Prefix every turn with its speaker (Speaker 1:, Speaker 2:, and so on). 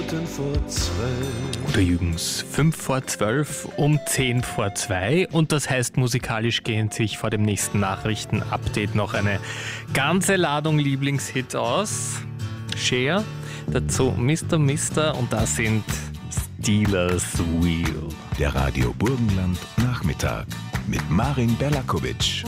Speaker 1: Minuten vor 12.
Speaker 2: Oder Jürgens, 5 vor 12 um 10 vor 2. Und das heißt, musikalisch gehen sich vor dem nächsten Nachrichten-Update noch eine ganze Ladung Lieblingshit aus. Cher, dazu Mr. Mister und das sind Steelers Wheel.
Speaker 3: Der Radio Burgenland Nachmittag mit Marin Berlakovic.